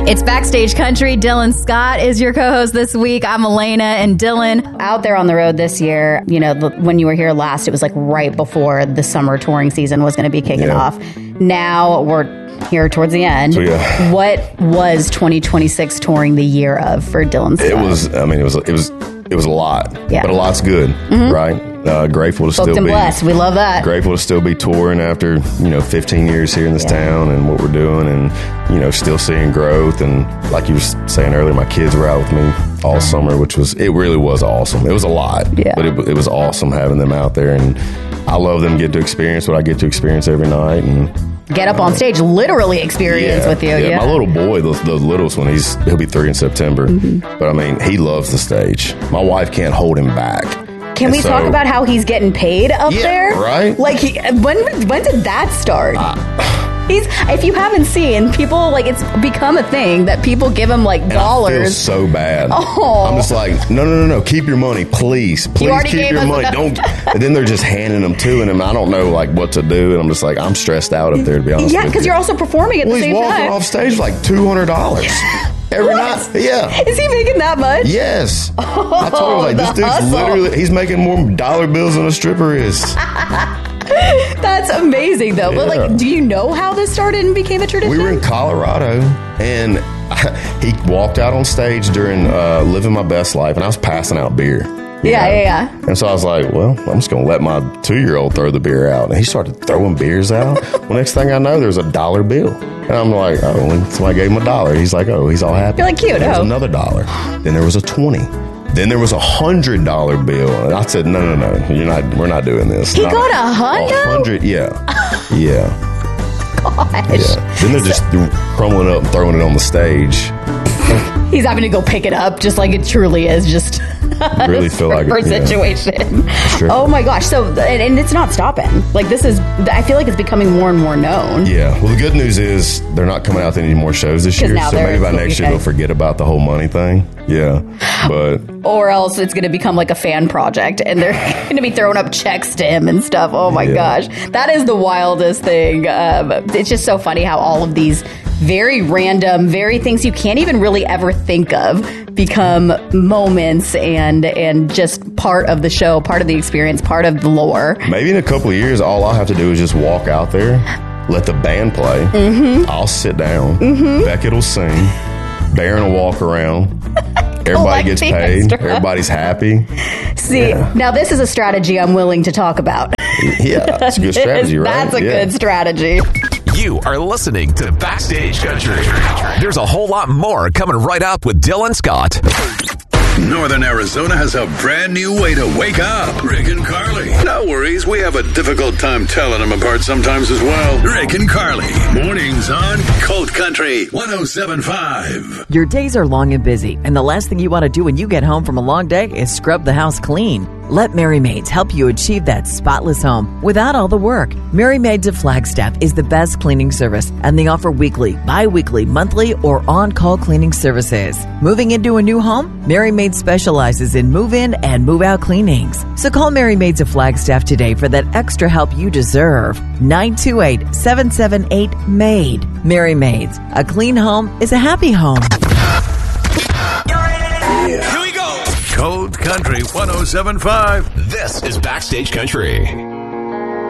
It's Backstage Country. Dylan Scott is your co-host this week. I'm Elena, and Dylan, out there on the road this year, you know, when you were here last, it was like right before the summer touring season was going to be kicking off. Now we're here towards the end. So, yeah. What was 2026 touring the year of for Dylan Scott? It was a lot, but a lot's good, right? Grateful to Booked still and be blessed. We love that. Grateful to still be touring after 15 years here in this town and what we're doing, and still seeing growth. And like you were saying earlier, my kids were out with me all summer, which really was awesome. It was a lot, but it was awesome having them out there, and I love them get to experience what I get to experience every night and get up on stage, literally experience with you. Yeah, my little boy, the littlest one, he'll be 3 in September, but I mean, he loves the stage. My wife can't hold him back. Can we talk about how he's getting paid up there? Right? Like, when did that start? If you haven't seen, people, like, it's become a thing that people give him, like, dollars. I feel so bad. Oh. I'm just like, no, keep your money, please. Please keep your money. Don't. And then they're just handing them to him, and I don't know, like, what to do, and I'm just like, I'm stressed out up there, to be honest with you. Yeah, because you're also performing at the same time. He's walking off stage for like $200. Every night, Is he making that much? Yes. I told him, like, this dude's literally, he's making more dollar bills than a stripper is. That's amazing, though. Yeah. But, like, do you know how this started and became a tradition? We were in Colorado, and he walked out on stage during Living My Best Life, and I was passing out beer. Yeah. And so I was like, well, I'm just going to let my 2-year-old throw the beer out. And he started throwing beers out. Well, next thing I know, there's a $1 bill. And I'm like, oh, and somebody gave him $1. He's like, oh, he's all happy. You're like, cute. There was another $1. Then there was a $20. Then there was a $100 bill. And I said, no, we're not doing this. He got $100? Yeah. Gosh. Yeah. Then they're just crumbling up and throwing it on the stage. He's having to go pick it up, just like it truly is, just really feel like a situation. Sure. Oh my gosh! So, and it's not stopping. Like, this is, I feel like it's becoming more and more known. Yeah. Well, the good news is they're not coming out to any more shows this year, so maybe by next year they'll forget about the whole money thing. Yeah, or else it's going to become like a fan project, and they're going to be throwing up checks to him and stuff. Oh my gosh, that is the wildest thing. It's just so funny how all of these very random, very things you can't even really ever think of become moments and just part of the show, part of the experience, part of the lore. Maybe in a couple of years, all I'll have to do is just walk out there, let the band play. I'll sit down. Beckett will sing. Baron will walk around. Everybody gets paid. Everybody's happy. See, now this is a strategy I'm willing to talk about. Yeah, that's a good strategy, right? That's a good strategy. You are listening to Backstage Country. There's a whole lot more coming right up with Dylan Scott. Northern Arizona has a brand new way to wake up. Rick and Carly. No worries, we have a difficult time telling them apart sometimes as well. Rick and Carly. Mornings on Cold Country 107.5. Your days are long and busy, and the last thing you want to do when you get home from a long day is scrub the house clean. Let Mary Maids help you achieve that spotless home without all the work. Mary Maids of Flagstaff is the best cleaning service, and they offer weekly, bi-weekly, monthly, or on-call cleaning services. Moving into a new home? Mary Maids specializes in move-in and move-out cleanings. So call Mary Maids of Flagstaff today for that extra help you deserve. 928-778-MAID. Mary Maids. A clean home is a happy home. Here we go. Cold Country 107.5. This is Backstage Country.